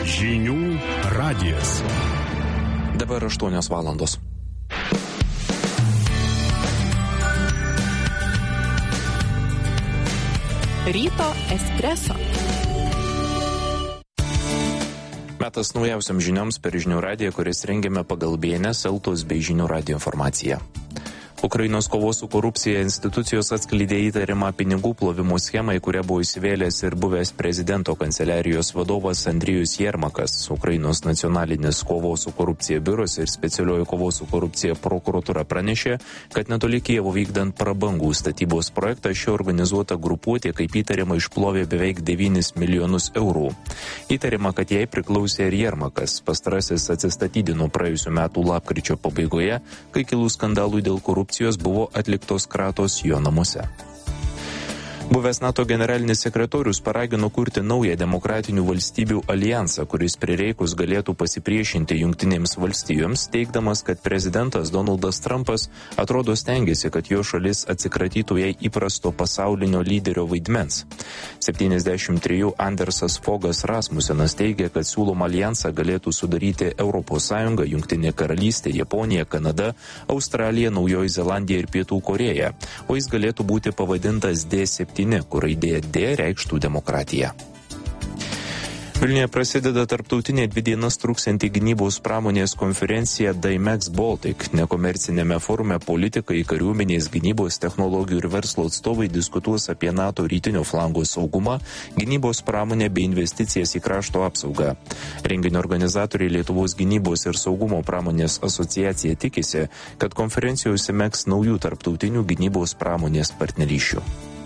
Žinių radijas. Dabar 8 valandos. Ryto espreso. Metas naujausiam žinioms per Žinių radiją, kuris rengiame pagal BNS, Eltos bei Žinių radijo informaciją. Ukrainos kovos su korupcija institucijos atskleidė įtarimą pinigų plovimo schemai, kuria buvo įsivėlęs ir buvęs prezidento kanceliarijos vadovas Andrijus Jermakas. Ukrainos nacionalinis kovos su korupcija biuras ir specialioji kovos su korupcija prokuratūra pranešė, kad netoli Kijevo vykdant prabangų statybos projektą ši organizuota grupuotė kaip įtariama išplovė beveik 9 milijonus eurų. Įtariama, kad jai priklausė ir Jermakas. Pastarasis atsistatydino praėjusių metų lapkričio pabaigoje, kai kilus skandalui dėl korupcijos buvo atliktos kratos jo namuose. Buvęs NATO generalinis sekretorius paragino kurti naują demokratinių valstybių alijansą, kuris prireikus galėtų pasipriešinti Jungtinėms valstijoms, teigdamas, kad prezidentas Donaldas Trumpas atrodo stengiasi, kad jo šalis atsikratytų jai įprasto pasaulinio lyderio vaidmens. 73 Andersas Fogas Rasmusenas teigia, kad siūloma alijansą galėtų sudaryti ES, Jungtinė karalystė, Japonija, Kanada, Australija, Naujoji Zelandija ir Pietų Korėja, o jis galėtų būti pavadintas D7, kur raidė D reikštų demokratiją. Vilniuje prasideda tarptautinė 2 dienas truksianti gynybos pramonės konferencija Dymex Baltic. Nekomercinėme forume politikai, kariuomenės, gynybos technologijų ir verslo atstovai diskutuos apie NATO rytinio flango saugumą, gynybos pramonę bei investicijas į krašto apsaugą. Renginio organizatoriai Lietuvos gynybos ir saugumo pramonės asociacija tikisi, kad konferencijoje užsimegs naujų tarptautinių gynybos pramonės partnerysčių.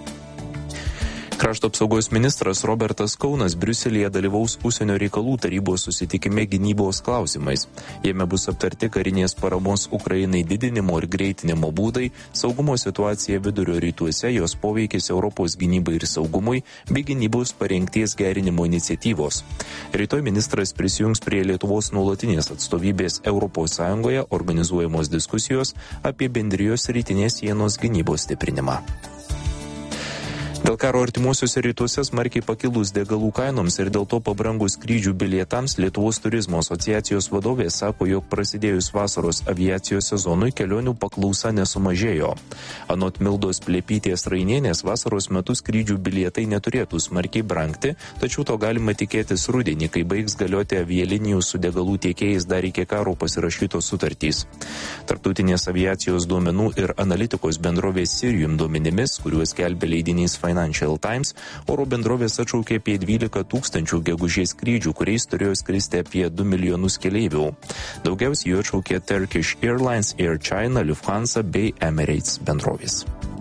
Krašto apsaugos ministras Robertas Kaunas Briuselyje dalyvaus užsienio reikalų tarybos susitikime gynybos klausimais. Jame bus aptarti karinės paramos Ukrainai didinimo ir greitinimo būdai, saugumo situacija Vidurio rytuose, jos poveikis Europos gynybai ir saugumui bei gynybos parengties gerinimo iniciatyvos. Rytoj ministras prisijungs prie Lietuvos nuolatinės atstovybės ES organizuojamos diskusijos apie bendrijos rytinės sienos gynybos stiprinimą. Dėl karo artimuosiuose rytuose smarkiai pakilus degalų kainoms ir dėl to pabrangus skrydžių bilietams Lietuvos turizmo asociacijos vadovė sako, jog prasidėjus vasaros aviacijos sezonui kelionių paklausa nesumažėjo. Anot Mildos Plepytės Rainienės, vasaros metu skrydžių bilietai neturėtų smarkiai brangti, tačiau to galima tikėtis rudenį, kai baigs galioti avialinijų su degalų tiekėjais dar iki karo pasirašytos sutartys. Tarptautinės aviacijos duomenų ir analitikos bendrovės Sirium duomenimis, kuriuos skelbia leidinys Financial Times, oro bendrovės atšaukė apie 12 000 gegužės skrydžių, kuriais turėjo skristi apie 2 milijonus keleivių. Daugiausiai jų atšaukė Turkish Airlines, Air China, Lufthansa bei Emirates bendrovės.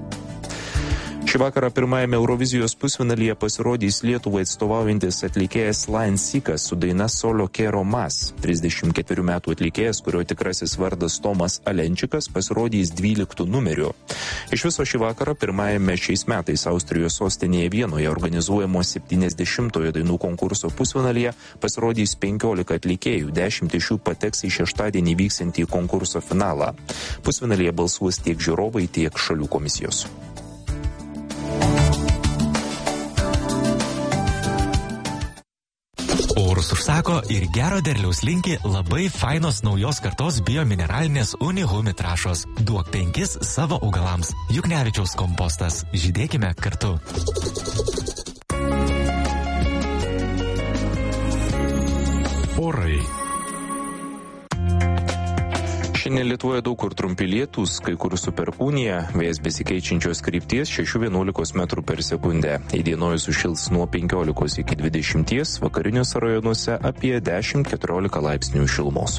Šį vakarą pirmajame Eurovizijos pusfinalyje pasirodys Lietuvai atstovaujantis atlikėjas Lion Seekas su daina Solo Quiero Más. 34 metų atlikėjas, kurio tikrasis vardas Tomas Alenčikas, pasirodys 12 numeriu. Iš viso šį vakarą pirmajame šiais metais Austrijos sostinėje Vienoje organizuojamo 70-ojo dainų konkurso pusfinalyje pasirodys 15 atlikėjų, 10 iš jų pateks į šeštadienį vyksiantį konkurso finalą. Pusfinalyje balsuos tiek žiūrovai, tiek šalių komisijos. Orus užsako ir gero derliaus linki labai fainos naujos kartos biomineralinės Unihumi trąšos. Duok 5 savo augalams. Juknevičiaus kompostas. Žydėkime kartu. Orai. Šiandien Lietuvoje daug kur trumpi lietūs, kai kur su perkūnija, vėjas besikeičiančios krypties 6-11 metrų per sekundę. Įdienojus sušils nuo 15 iki 20, vakariniuose rajonuose apie 10-14 laipsnių šilumos.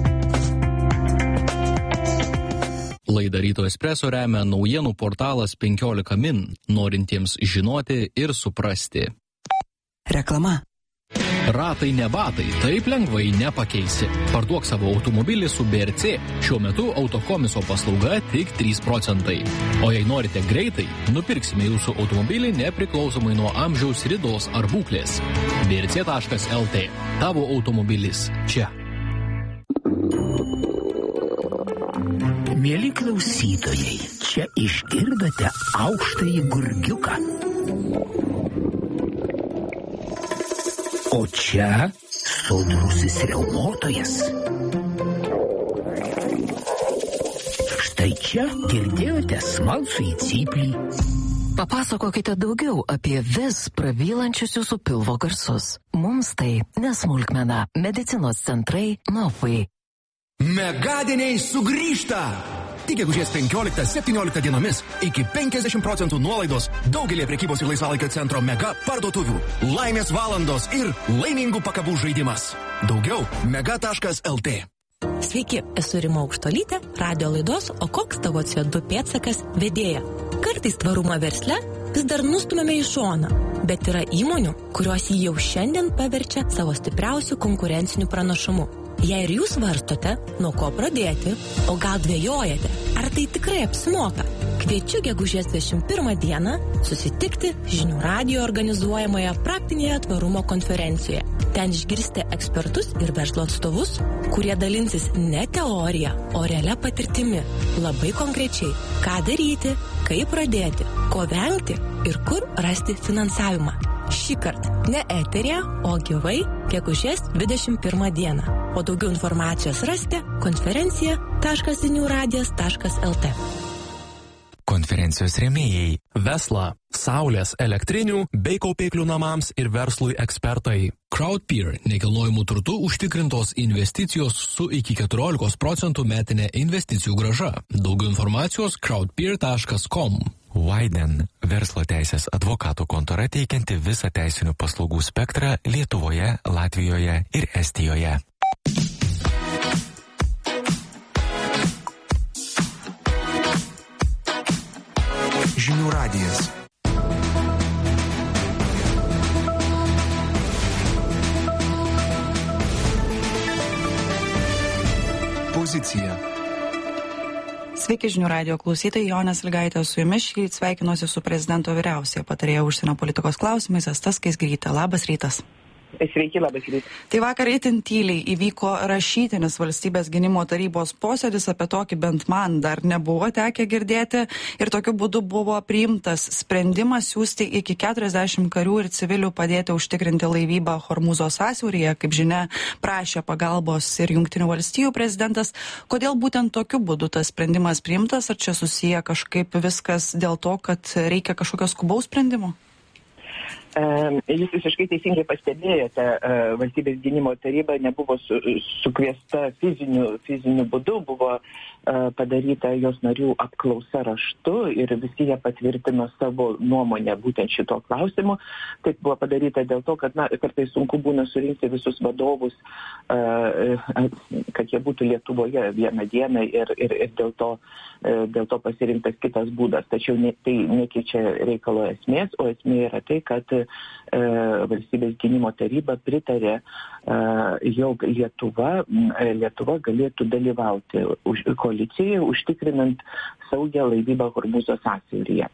Laidą Ryto espreso remia naujienų portalas 15 min, norintiems žinoti ir suprasti. Reklama. Ratai ne batai, taip lengvai nepakeisi. Parduok savo automobilį su BRC. Šiuo metu autokomiso paslauga tik 3%. O jei norite greitai, nupirksime jūsų automobilį nepriklausomai nuo amžiaus, ridos ar būklės. brc.lt. Tavo automobilis čia. Mieli klausytojai, čia išgirdote aukštąjį gurgiuką. O čia sodrusis riaumotojas. Štai čia girdėjote smalsų į cyplį. Papasakokite daugiau apie vis pravylančius jūsų pilvo garsus. Mums tai nesmulkmena. Medicinos centrai Novai. Megadieniai sugrįžta! Tik gegužės 15-17 dienomis iki 50% nuolaidos daugelį prekybos ir laisvalaikio centro Mega parduotuvių. Laimės valandos ir laimingų pakabų žaidimas. Daugiau mega.lt. Sveiki, esu Rima Aukštolytė, radio laidos O koks tavo CO2 pėdsakas vedėja. Kartais tvarumą versle vis dar nustumėme į šoną, bet yra įmonių, kurios jį jau šiandien paverčia savo stipriausių konkurencinių pranašumų. Jei ir jūs svarstote, nuo ko pradėti, o gal dvejojate, ar tai tikrai apsimoka, kviečiu gegužės 21 dieną susitikti Žinių radijo organizuojamoje praktinėje tvarumo konferencijoje. Ten išgirsite ekspertus ir verslo atstovus, kurie dalinsis ne teorija, o realia patirtimi. Labai konkrečiai, ką daryti, kaip pradėti, ko vengti ir kur rasti finansavimą. Šįkart ne eterija, o gyvai gegužės 21 dieną. O daugiau informacijos rasite konferencija.ziniuradijas.lt. Konferencijos rėmėjai. Vesla, saulės, elektrinių bei kaupiklių namams ir verslui ekspertai. Crowdpeer nekilnojamų turtų užtikrintos investicijos su iki 14% metinė investicijų grąža. Daugiau informacijos crowdpeer.com. Widen – verslo teisės advokatų kontora teikianti visą teisinių paslaugų spektrą Lietuvoje, Latvijoje ir Estijoje. Žinių radijas. Pozicija. Sveiki žinių radijo klausytojai, Jonė Sąlygaitė su jumis. Šįryt sveikinuosi su prezidento vyriausiąja patarėja užsienio politikos klausimais Asta Skaisgirytė. Labas rytas. Sveiki, labas rytas. Tai vakar itin tyliai įvyko rašytinis valstybės gynimo tarybos posėdis, apie tokį bent man dar nebuvo tekę girdėti ir tokiu būdu buvo priimtas sprendimas siųsti iki 40 karių ir civilių padėti užtikrinti laivybą Hormūzo sąsiauryje. Kaip žinia, prašė pagalbos ir Jungtinių valstijų prezidentas. Kodėl būtent tokiu būdu tas sprendimas priimtas? Ar čia susiję kažkaip viskas dėl to, kad reikia kažkokio skubaus sprendimo? Jūs visiškai teisingai pastebėjote, valstybės gynimo taryba nebuvo sukviesta fiziniu būdu, buvo padaryta jos narių apklausa raštu ir visi jie patvirtino savo nuomonę būtent šito klausimu. Taip buvo padaryta dėl to, kad kartais sunku būna surinkti visus vadovus, kad jie būtų Lietuvoje vieną dieną ir dėl to pasirinktas kitas būdas. Tačiau tai nekeičia reikalo esmės, o esmė yra tai, kad valstybės gynimo taryba pritarė, jog Lietuva galėtų dalyvauti koalicijoje, užtikrinant saugią laivybą Hormūzo sąsiauryje.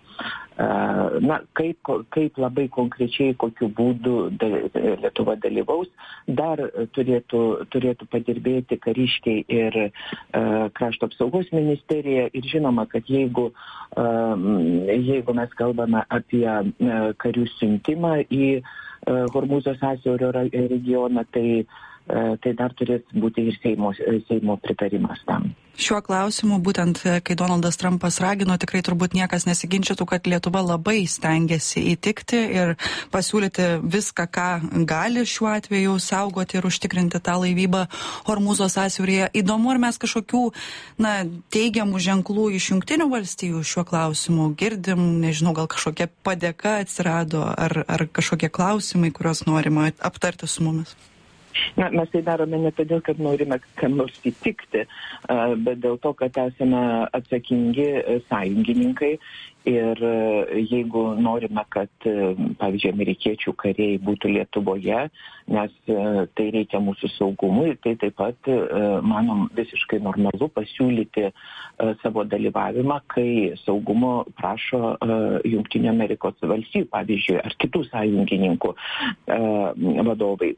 Kaip labai konkrečiai, kokiu būdu Lietuva dalyvaus, dar turėtų padirbėti kariškiai ir krašto apsaugos ministerija. Ir žinoma, kad jeigu mes kalbame apie karių siuntimą į Hormūzo sąsiaurio regioną, tai dar turės būti ir Seimo pritarimas tam. Šiuo klausimu, būtent kai Donaldas Trumpas ragino, tikrai turbūt niekas nesiginčytų, kad Lietuva labai stengiasi įtikti ir pasiūlyti viską, ką gali šiuo atveju saugoti ir užtikrinti tą laivybą Hormūzo sąsiauryje. Įdomu, ar mes kažkokių teigiamų ženklų iš Jungtinių valstijų šiuo klausimu girdim, nežinau, gal kažkokia padėka atsirado, ar kažkokie klausimai, kuriuos norima aptarti su mumis. Mes tai darome ne todėl, kad norime kam nors įtikti, bet dėl to, kad esame atsakingi sąjungininkai ir jeigu norime, kad, pavyzdžiui, amerikiečių kariai būtų Lietuvoje, nes tai reikia mūsų saugumui, tai taip pat, manom, visiškai normalu pasiūlyti savo dalyvavimą, kai saugumo prašo Jungtinių Amerikos valstijų, pavyzdžiui, ar kitų sąjungininkų vadovai.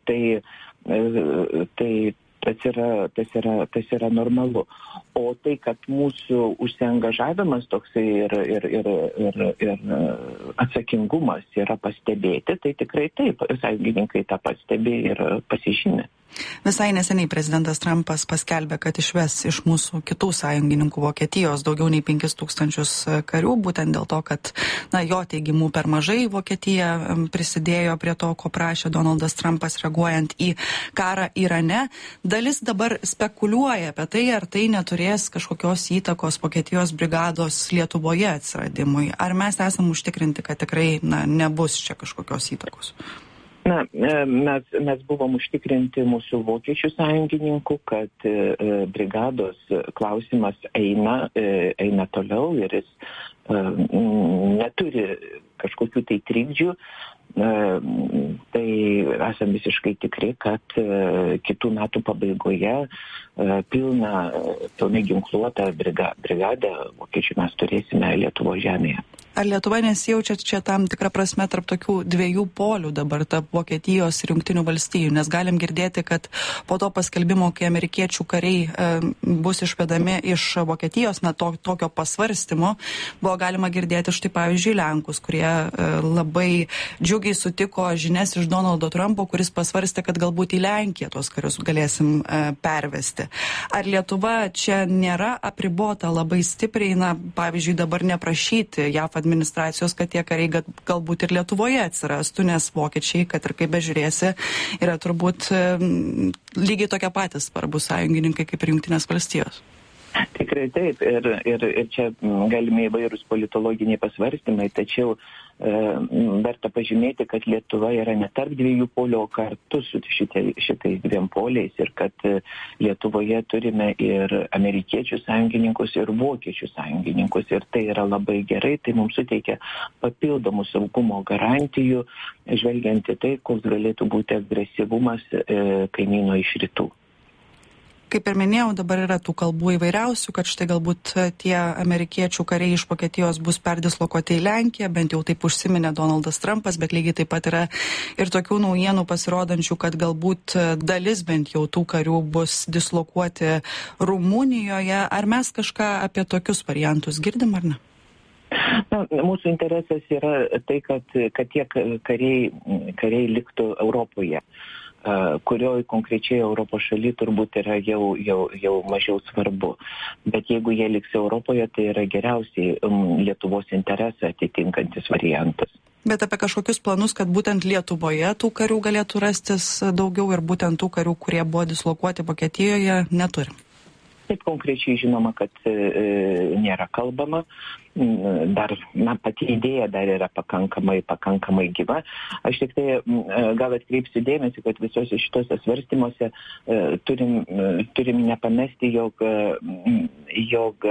Tas yra normalu. O tai, kad mūsų užsiangažavimas toksai ir atsakingumas yra pastebėti, tai tikrai taip, sąjungininkai tą pastebi ir pasižymė. Visai neseniai prezidentas Trumpas paskelbė, kad išves iš mūsų kitų sąjungininkų Vokietijos daugiau nei 5000 karių, būtent dėl to, kad jo teigimų per mažai Vokietija prisidėjo prie to, ko prašė Donaldas Trumpas reaguojant į karą Irane. Dalis dabar spekuliuoja apie tai, ar tai neturės kažkokios įtakos Vokietijos brigados Lietuvoje atsiradimui. Ar mes esam užtikrinti, kad tikrai nebus čia kažkokios įtakos? Mes buvom užtikrinti mūsų vokiečių sąjungininkų, kad brigados klausimas eina toliau ir jis neturi kažkokių tai trikdžių. Tai esam visiškai tikri, kad kitų metų pabaigoje pilnai ginkluotą brigadą vokiečių mes turėsime Lietuvos žemėje. Ar Lietuva nesijaučia čia tam tikrą prasme tarp tokių dviejų polių dabar, tarp Vokietijos ir Jungtinių valstijų? Nes galim girdėti, kad po to paskelbimo, kai amerikiečių kariai bus išvedami iš Vokietijos, tokio pasvarstymo, buvo galima girdėti štai pavyzdžiui Lenkus, kurie labai džiugiai sutiko žinias iš Donaldo Trumpo, kuris pasvarstė, kad galbūt į Lenkiją tos karius galėsim pervesti. Ar Lietuva čia nėra apribota labai stipriai, pavyzdžiui, dabar neprašyti JAF administracijos, kad tie kariai galbūt ir Lietuvoje atsirastų, nes vokiečiai, kad ir kaip bežiūrėsi, yra turbūt lygiai tokie patys svarbus sąjungininkai kaip ir Jungtinės valstijos. Tikrai taip, ir čia galime įvairūs politologiniai pasvarstymai, tačiau verta pažymėti, kad Lietuva yra ne tarp dviejų polių, o kartu su šitais dviem poliais ir kad Lietuvoje turime ir amerikiečių sąjungininkus ir vokiečių sąjungininkus ir tai yra labai gerai, tai mums suteikia papildomų saugumo garantijų, žvelgiant į tai, koks galėtų būti agresyvumas kaimyno iš rytų. Kaip ir minėjau, dabar yra tų kalbų įvairiausių, kad štai galbūt tie amerikiečių kariai iš Vokietijos bus perdislokuoti į Lenkiją, bent jau taip užsiminė Donaldas Trumpas, bet lygiai taip pat yra ir tokių naujienų pasirodančių, kad galbūt dalis bent jau tų karių bus dislokuoti Rumunijoje. Ar mes kažką apie tokius variantus girdim ar ne? Mūsų interesas yra tai, kad tie kariai liktų Europoje, kurioj konkrečiai Europos šaly turbūt yra jau mažiau svarbu. Bet jeigu jie liks Europoje, tai yra geriausiai Lietuvos interesą atitinkantis variantas. Bet apie kažkokius planus, kad būtent Lietuvoje tų karių galėtų rastis daugiau ir būtent tų karių, kurie buvo dislokuoti Vokietijoje, neturim? Taip konkrečiai žinoma, kad nėra kalbama. Dar, pati idėja dar yra pakankamai gyva. Aš tik tai gal atkreipsiu dėmesį, kad visose šitose svarstymuose turim nepamesti, jog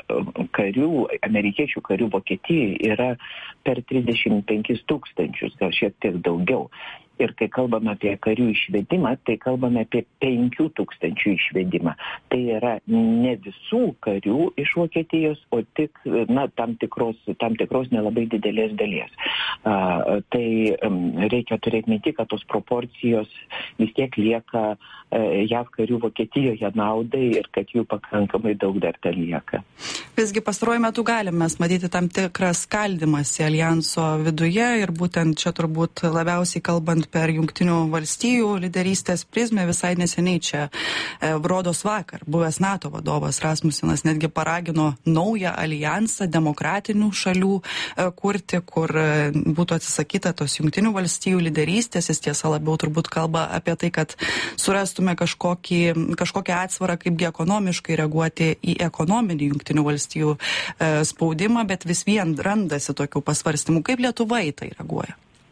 amerikiečių karių Vokietijoje yra per 35 000, gal šiek tiek daugiau. Ir kai kalbame apie karių išvedimą, tai kalbame apie 5 000 išvedimą. Tai yra ne visų karių iš Vokietijos, o tik tam tikros nelabai didelės dalies. Tai reikia turėti minti, kad tos proporcijos vis tiek lieka JAV karių Vokietijoje naudai ir kad jų pakankamai daug dar ten lieka. Visgi pastaruoju metu galime mes matyti tam tikrą skaldymąsi aljanso viduje ir būtent čia turbūt labiausiai kalbant per Jungtinių valstijų lyderystės prizmę. Visai neseniai čia rodos vakar buvęs NATO vadovas Rasmusenas netgi paragino naują alijansą demokratinių šalių kurti, kur būtų atsisakyta tos Jungtinių valstijų lyderystės. Jis tiesa labiau turbūt kalba apie tai, kad surastume kažkokią atsvarą, kaipgi ekonomiškai reaguoti į ekonominį Jungtinių valstijų spaudimą, bet vis vien randasi tokių pasvarstymų. Kaip Lietuva į tai reaguoja?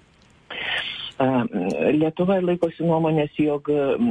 Lietuva laikosi nuomonės, jog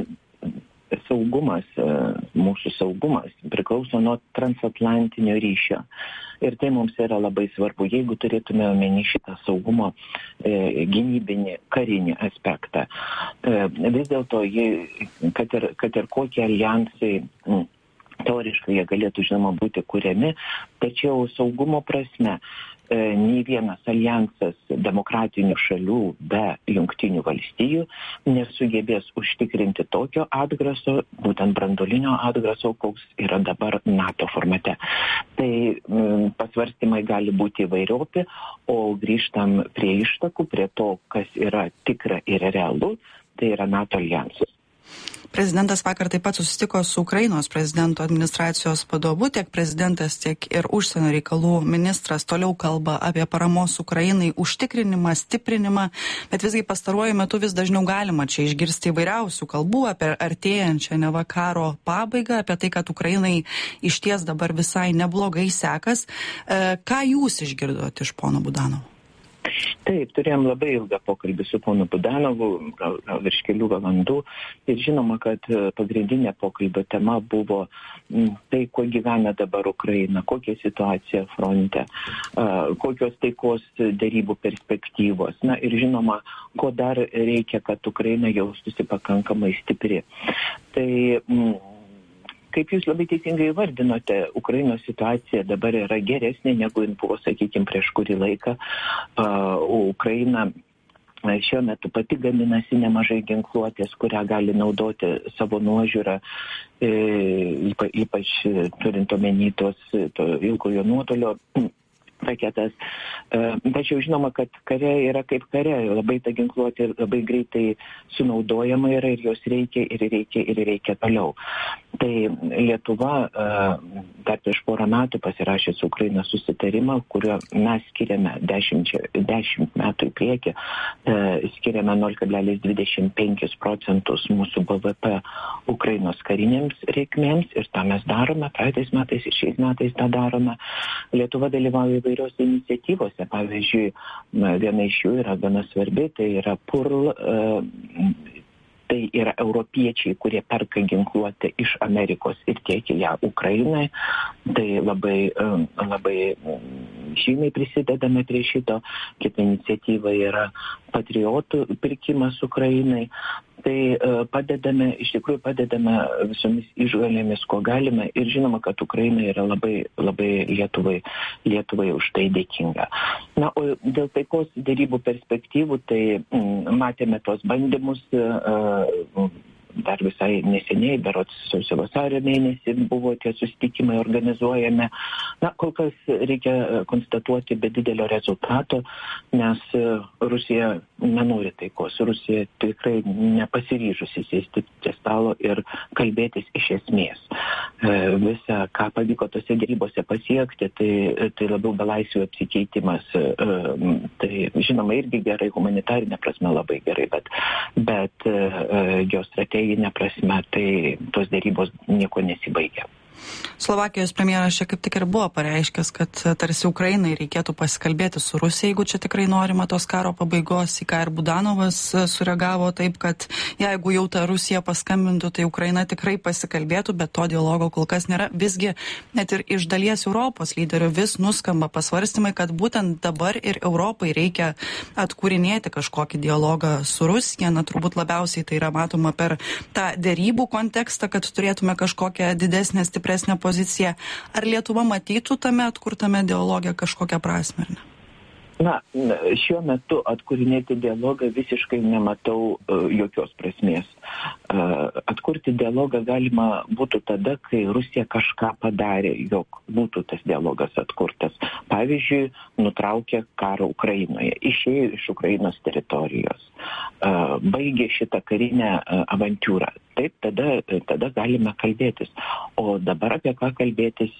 mūsų saugumas priklauso nuo transatlantinio ryšio. Ir tai mums yra labai svarbu, jeigu turėtume omeny šitą saugumo gynybinį, karinį aspektą. Vis dėlto, kad ir kokie aljansai teoriškai jie galėtų, žinoma, būti kuriami, tačiau saugumo prasme nei vienas aljansas demokratinių šalių be Jungtinių valstijų nesugebės užtikrinti tokio atgraso, būtent branduolinio atgraso, koks yra dabar NATO formate. Tai pasvarstymai gali būti įvairiopi, o grįžtam prie ištakų, prie to, kas yra tikra ir realu, tai yra NATO aljansas. Prezidentas vakar taip pat susitiko su Ukrainos prezidento administracijos vadovu, tiek prezidentas, tiek ir užsienio reikalų ministras toliau kalba apie paramos Ukrainai užtikrinimą, stiprinimą, bet visgi pastaruoju metu vis dažniau galima čia išgirsti įvairiausių kalbų apie artėjančią neva karo pabaigą, apie tai, kad Ukrainai išties dabar visai neblogai sekas. Ką jūs išgirdote iš pono Budanovo? Taip, turėjom labai ilgą pokalbį su ponu Budanovu, gal virš kelių valandų. Ir žinoma, kad pagrindinė pokalbio tema buvo tai, kuo gyvena dabar Ukraina, kokia situacija fronte, kokios taikos dėrybų perspektyvos. Na ir žinoma, ko dar reikia, kad Ukraina jaustųsi pakankamai stipri. Tai kaip jūs labai teisingai įvardinote, Ukrainos situacija dabar yra geresnė, negu buvo, sakykime, prieš kurį laiką. Ukraina šiuo metu pati gaminasi nemažai ginkluotės, kurią gali naudoti savo nuožiūrą, ypač turint omeny to ilgojo nuotolio raketas. Tačiau žinoma, kad kare yra kaip kare, labai ta ginkluotė labai greitai sunaudojama yra ir jos reikia toliau. Tai Lietuva dar prieš porą metų pasirašė su Ukraina susitarimą, kuriuo mes skiriame 10 metų į priekį, skiriame 0,25% mūsų BVP Ukrainos karinėms reikmėms ir tą mes darome, praeitais metais ir šiais metais tą darome. Lietuva dalyvauja įvairiose iniciatyvose, pavyzdžiui, viena iš jų yra gana svarbi, tai yra PURL, tai yra europiečiai, kurie perka ginkluotę iš Amerikos ir tiekia ją Ukrainai. Tai labai žymiai prisidedame prie šito. Kita iniciatyva yra patriotų pirkimas Ukrainai. Tai iš tikrųjų padedame visomis išgalėmis, ko galime, ir žinoma, kad Ukraina yra labai Lietuvai už tai dėkinga. Na, o dėl taikos dėrybų perspektyvų, tai matėme tos bandymus dar visai neseniai, berods sausio vasario mėnesį buvo tie susitikimai organizuojami. Na, kol kas reikia konstatuoti be didelio rezultato, nes Rusija nenori taikos. Rusija tikrai nepasiryžusi sėsti prie stalo ir kalbėtis iš esmės. Visa, ką pavyko tose dėrybose pasiekti, tai labiau belaisvių apsikeitimas. Tai žinoma irgi gerai, humanitarinė prasme labai gerai, bet geostrateginė prasme, tai tos dėrybos nieko nesibaigia. Slovakijos premjeras čia kaip tik ir buvo pareiškęs, kad tarsi Ukrainai reikėtų pasikalbėti su Rusija, jeigu čia tikrai norima tos karo pabaigos, į ką ir Budanovas sureagavo taip, kad jeigu jau ta Rusija paskambintų, tai Ukraina tikrai pasikalbėtų, bet to dialogo kol kas nėra. Visgi net ir iš dalies Europos lyderių vis nuskamba pasvarstymai, kad būtent dabar ir Europai reikia atkūrinėti kažkokį dialogą su Rusija. Na, turbūt labiausiai tai yra matoma per tą dėrybų kontekstą, kad turėtume kažkokią didesnę, stipresnę poziciją. Ar Lietuva matytų tame atkurtame dialogę kažkokią prasmę, ar ne? Na, šiuo metu atkūrinėti dialogą visiškai nematau jokios prasmės. Atkurti dialogą galima būtų tada, kai Rusija kažką padarė, jog būtų tas dialogas atkurtas. Pavyzdžiui, nutraukė karą Ukrainoje, išėjo iš Ukrainos teritorijos, baigė šitą karinę avantiūrą. Taip, tada galime kalbėtis. O dabar apie ką kalbėtis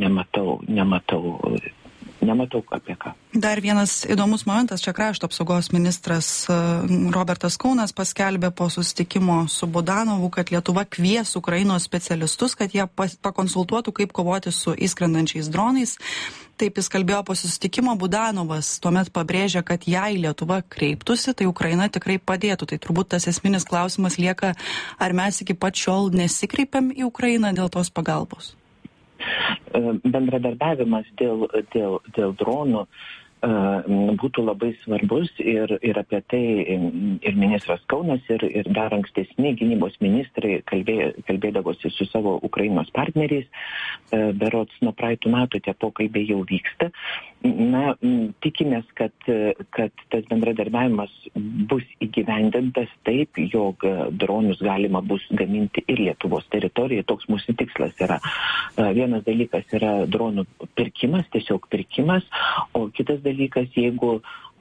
nematau apie ką. Dar vienas įdomus momentas, čia krašto apsaugos ministras Robertas Kaunas paskelbė po susitikimo su Budanovu, kad Lietuva kvies Ukrainos specialistus, kad jie pakonsultuotų, kaip kovoti su įskrendančiais dronais. Taip jis kalbėjo po susitikimo. Budanovas tuomet pabrėžė, kad jei Lietuva kreiptųsi, tai Ukraina tikrai padėtų. Tai turbūt tas esminis klausimas lieka, ar mes iki pat šiol nesikreipiam į Ukrainą dėl tos pagalbos. Bendradarbiavimas dėl dronų būtų labai svarbus ir apie tai ir ministras Kaunas ir dar ankstesni gynybos ministrai kalbėdavosi su savo Ukrainos partneriais. Berods nuo praeitų metų tie pokalbiai jau vyksta. Na, tikimės, kad tas bendradarbiavimas bus įgyvendintas taip, jog dronus galima bus gaminti ir Lietuvos teritorijoje. Toks mūsų tikslas yra. Vienas dalykas yra dronų pirkimas, tiesiog pirkimas, o kitas dalykas, jeigu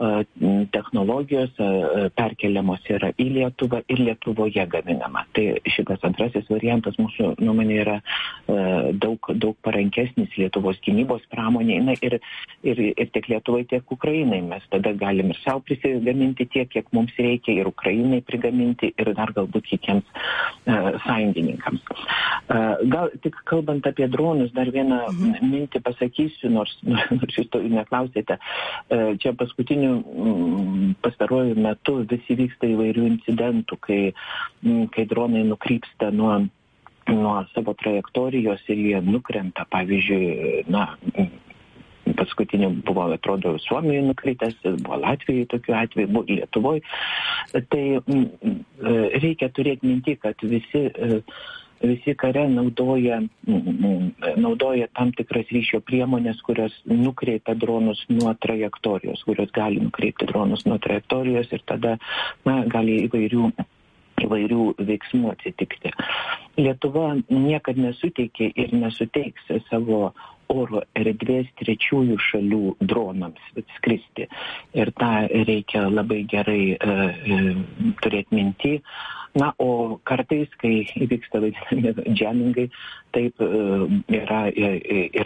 technologijos perkeliamos yra į Lietuvą ir Lietuvoje gaminama. Tai šitas antrasis variantas mūsų nuomonė yra daug parankesnis Lietuvos gynybos pramonė. Na, ir tiek Lietuvai, tiek Ukrainai. Mes tada galim ir savo prisigaminti tiek, kiek mums reikia, ir Ukrainai prigaminti, ir dar galbūt kitiems sąjungininkams. Gal tik kalbant apie dronus, dar vieną mintį pasakysiu, nors jūs to neklausėte. Čia pastaruoju metu visi vyksta įvairių incidentų, kai dronai nukrypsta nuo savo trajektorijos ir jie nukrenta. Pavyzdžiui, paskutiniu buvo, atrodo, Suomijoje nukritęs, buvo Latvijoje tokiu atveju, buvo Lietuvoje. Tai reikia turėti minti, kad visi kare naudoja tam tikras ryšio priemonės, kurios nukreipia dronus nuo trajektorijos, kurios gali nukreipti dronus nuo trajektorijos ir tada gali įvairių veiksmų atsitikti. Lietuva niekad nesuteikė ir nesuteiks savo oro erdvės trečiųjų šalių dronams skristi. Ir tą reikia labai gerai turėti minty. Na, o kartais, kai įvyksta vadinami džemingai, taip yra